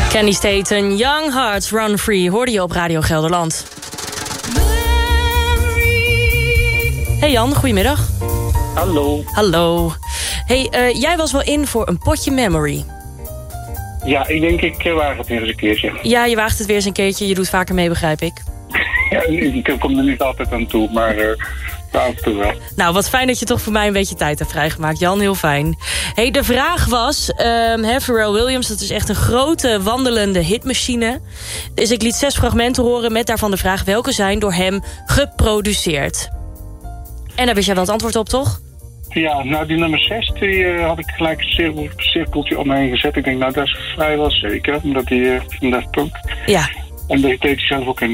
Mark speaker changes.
Speaker 1: Kenny Staten, Young Hearts Run Free, hoorde je op Radio Gelderland. Hey Jan, goedemiddag.
Speaker 2: Hallo.
Speaker 1: Hallo. Hey, jij was wel in voor een potje memory.
Speaker 2: Ja, ik waag het weer eens een keertje.
Speaker 1: Ja, je waagt het weer eens een keertje. Je doet vaker mee, begrijp ik.
Speaker 2: Ja, ik kom er niet altijd aan toe, maar af en toe wel.
Speaker 1: Nou, wat fijn dat je toch voor mij een beetje tijd hebt vrijgemaakt. Jan, heel fijn. Hey, de vraag was, Pharrell Williams, dat is echt een grote wandelende hitmachine. Dus ik liet 6 fragmenten horen met daarvan de vraag welke zijn door hem geproduceerd. En daar wist jij wel het antwoord op, toch?
Speaker 2: Ja, nou die nummer 6, die had ik gelijk een cirkeltje omheen gezet. Ik denk, nou dat is vrijwel zeker, omdat hij van Daft Punk.
Speaker 1: Ja.
Speaker 2: En dat deed hij zelf ook in